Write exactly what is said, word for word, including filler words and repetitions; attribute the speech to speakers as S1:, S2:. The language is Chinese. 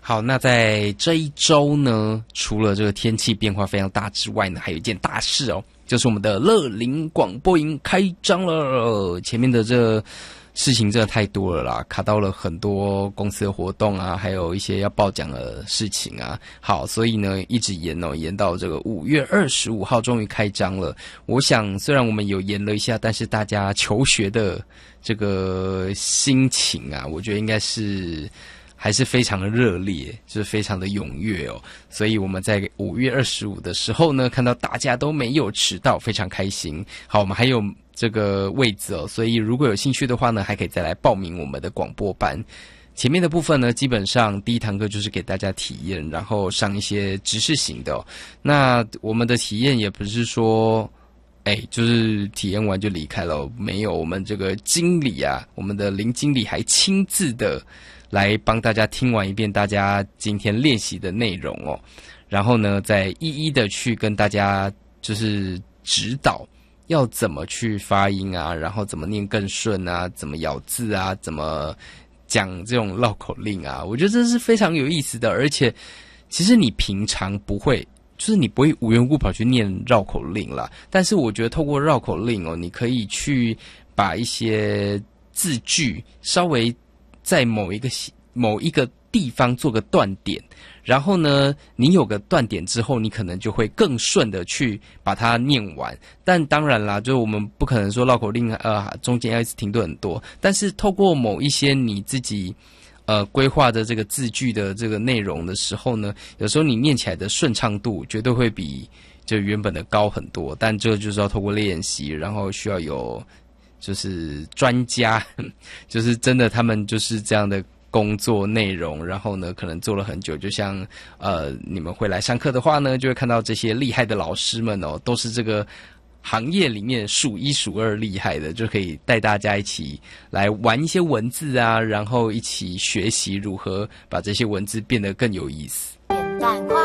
S1: 好，那在这一周呢，除了这个天气变化非常大之外呢，还有一件大事哦，就是我们的乐龄广播营开张了。前面的这事情真的太多了啦，卡到了很多公司的活动啊，还有一些要报奖的事情啊。好，所以呢一直延哦，延到这个五月二十五号终于开张了。我想虽然我们有延了一下，但是大家求学的这个心情啊，我觉得应该是还是非常的热烈，就是非常的踊跃哦。所以我们在五月二十五的时候呢，看到大家都没有迟到，非常开心。好，我们还有这个位置哦，所以如果有兴趣的话呢，还可以再来报名我们的广播班。前面的部分呢，基本上第一堂课就是给大家体验，然后上一些知识型的哦。那我们的体验也不是说哎，就是体验完就离开了，没有，我们这个经理啊，我们的林经理还亲自的来帮大家听完一遍大家今天练习的内容哦，然后呢，再一一的去跟大家就是指导要怎么去发音啊，然后怎么念更顺啊，怎么咬字啊，怎么讲这种绕口令啊，我觉得这是非常有意思的，而且其实你平常不会。就是你不会无缘无故跑去念绕口令啦，但是我觉得透过绕口令哦，你可以去把一些字句稍微在某一个某一个地方做个断点，然后呢，你有个断点之后，你可能就会更顺的去把它念完。但当然啦，就是我们不可能说绕口令呃中间要一直停顿很多，但是透过某一些你自己呃，规划的这个字句的这个内容的时候呢，有时候你念起来的顺畅度绝对会比就原本的高很多，但这就是要透过练习，然后需要有就是专家，就是真的他们就是这样的工作内容，然后呢可能做了很久，就像呃你们会来上课的话呢，就会看到这些厉害的老师们哦，都是这个行业里面数一数二厉害的，就可以带大家一起来玩一些文字啊，然后一起学习如何把这些文字变得更有意思。
S2: 扁担快